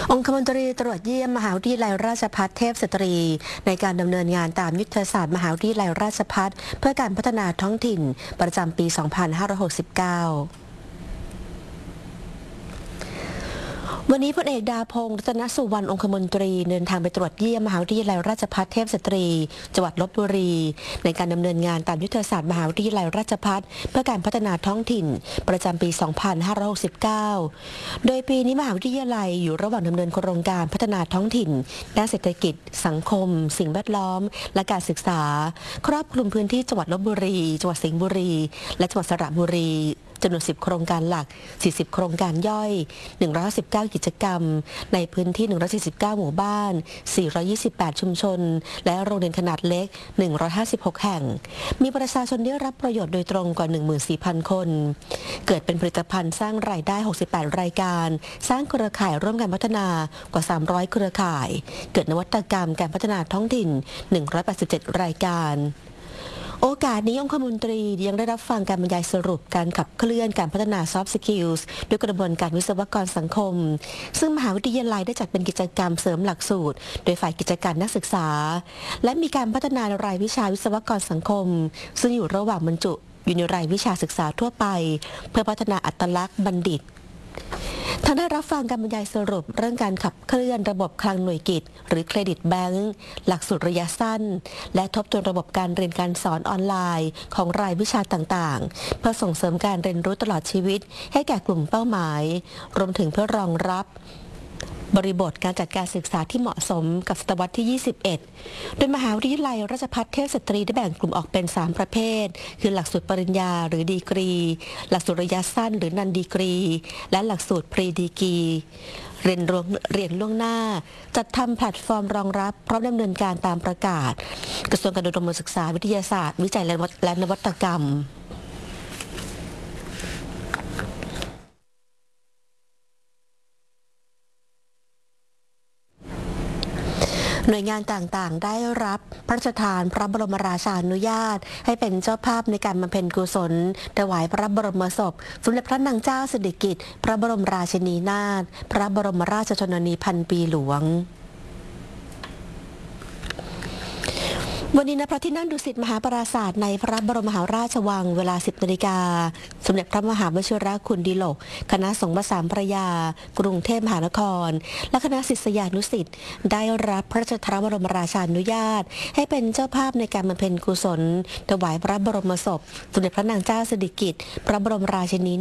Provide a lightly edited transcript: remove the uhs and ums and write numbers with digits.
องคมนตรีตรวจเยี่ยมมหาวิทยาลัยราชภัฏเทพสตรีในการดำเนินงานตามยุทธศาสตร์มหาวิทยาลัยราชภัฏเพื่อการพัฒนาท้องถิ่นประจำปี 2569 วันนี้พลเอกดาพงษ์ รัตนสุวรรณ องคมนตรีเดินทางไปตรวจเยี่ยมมหาวิทยาลัยราชภัฏเทพสตรีจังหวัดลพบุรีในการดำเนินงานตามยุทธศาสตร์มหาวิทยาลัยราชภัฏเพื่อการพัฒนาท้องถิ่นประจำปี 2569 โดยปีนี้มหาวิทยาลัยอยู่ระหว่างดำเนินโครงการพัฒนาท้องถิ่นด้านเศรษฐกิจสังคมสิ่งแวดล้อมและการศึกษาครอบคลุมพื้นที่จังหวัดลพบุรีจังหวัดสิงห์บุรีและจังหวัดสระบุรีจำนวน10 โครงการหลัก 40 โครงการย่อย 119 กิจกรรมในพื้นที่ 149 หมู่บ้าน 428 ชุมชนและโรงเรียนขนาดเล็ก 156 แห่งมีประชาชนได้รับประโยชน์โดยตรงกว่า 14,000 คนเกิดเป็นผลิตภัณฑ์สร้างรายได้ 68 รายการสร้างเครือข่ายร่วมกันพัฒนากว่า 300 เครือข่ายเกิดนวัตกรรมการพัฒนาท้องถิ่น 187 รายการโอกาสนี้องคมนตรียังได้รับฟังการบรรยายสรุปการขับเคลื่อนการพัฒนา Soft Skills ด้วยกระบวนการวิศวกรสังคมซึ่งมหาวิทยาลัยได้จัดเป็นกิจกรรมเสริมหลักสูตรโดยฝ่ายกิจการนักศึกษาและมีการพัฒนารายวิชาวิศวกรสังคมซึ่งอยู่ระหว่างบรรจุอยู่ในรายวิชาศึกษาทั่วไปเพื่อพัฒนาอัตลักษณ์บัณฑิตทางได้รับฟังการบรรยายสรุปเรื่องการขับเคลื่อนระบบคลังหน่วยกิตหรือเครดิตแบงก์หลักสูตรระยะสั้นและทบทวนระบบการเรียนการสอนออนไลน์ของรายวิชาต่างๆเพื่อส่งเสริมการเรียนรู้ตลอดชีวิตให้แก่กลุ่มเป้าหมายรวมถึงเพื่อรองรับบริบทการจัดการศึกษาที่เหมาะสมกับศตวรรษที่ 21 โดยมหาวิทยาลัยราชภัฏเทพสตรีได้แบ่งกลุ่มออกเป็น 3 ประเภทคือหลักสูตรปริญญาหรือดีกรีหลักสูตรระยะสั้นหรือนันดีกรีและหลักสูตรพรีดีกรีเรียนล่วงหน้าจัดทำแพลตฟอร์มรองรับพร้อมดำเนินการตามประกาศกระทรวงการอุดมศึกษาวิทยาศาสตร์วิจัยและนวัตกรรมหน่วยงานต่างๆได้รับพระราชทานพระบรมราชานุญาตให้เป็นเจ้าภาพในการบำเพ็ญกุศลถวายพระบรมศพสมเด็จพระนางเจ้าสิริกิติ์พระบรมราชินีนาถพระบรมราชชนนีพันปีหลวงวันนี้ณพระที่นั่งดุสิตมหาปราสาทในพระบรมมหาราชวังเวลา 10 นาฬิกาสมเด็จพระมหาวชิรคุณดิลกคณะสงฆ์พระสามพระยากรุงเทพมหานครและคณะศิษยานุศิษย์ได้รับพระราชทานบรมราชานุญาตให้เป็นเจ้าภาพในการบำเพ็ญกุศลถวายพระบรมศพสมเด็จพระนางเจ้าสิริกิติ์พระบรมราชินี